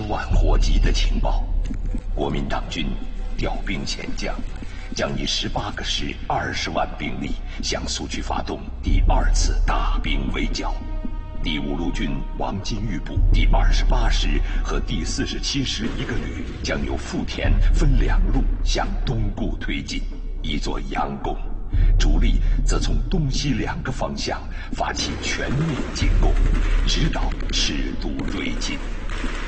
万火急的情报，国民党军调兵遣将，将以18个师、20万兵力向苏区发动第2次大兵围剿。第5路军王金玉部第28师和第47师1个旅将由富田分2路向东固推进，以作佯攻。主力则从东西2个方向发起全面进攻，直捣赤都瑞金。